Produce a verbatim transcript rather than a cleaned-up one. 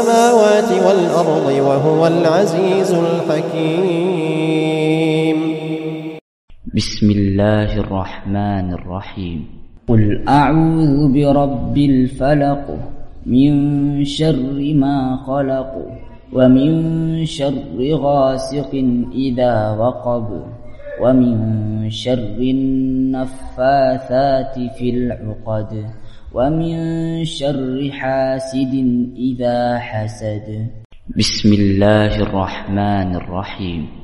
السماوات والأرض وهو العزيز الحكيم. بسم الله الرحمن الرحيم. قل أعوذ برب الفلق من شر ما خلق ومن شر غاسق إذا وقب ومن شر النفاثات في العقد ومن شر حاسد إذا حسد. بسم الله الرحمن الرحيم.